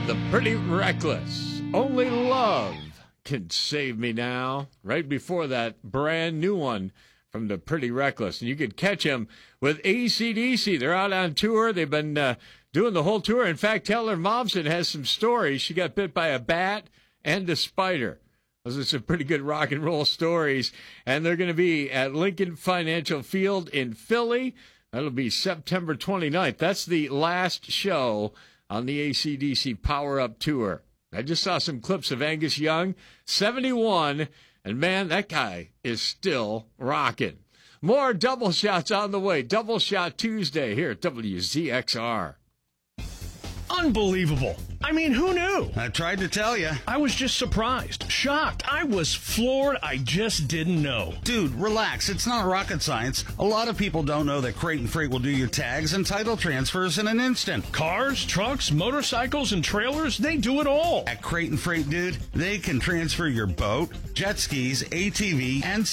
The Pretty Reckless. Only love can save me now. Right before that, brand new one from The Pretty Reckless. And you could catch them with AC/DC. They're out on tour. They've been doing the whole tour. In fact, Taylor Momsen has some stories. She got bit by a bat and a spider. Those are some pretty good rock and roll stories. And they're going to be at Lincoln Financial Field in Philly. That'll be September 29th. That's the last show on the AC/DC Power Up Tour. I just saw some clips of Angus Young, 71, and man, that guy is still rocking. More Double Shots on the way. Double Shot Tuesday here at WZXR. Unbelievable. I mean, who knew? I tried to tell you. I was just surprised, shocked. I was floored. I just didn't know. Dude, relax. It's not rocket science. A lot of people don't know that Crate and Freight will do your tags and title transfers in an instant. Cars, trucks, motorcycles, and trailers, they do it all. At Crate and Freight, dude, they can transfer your boat, jet skis, ATV, and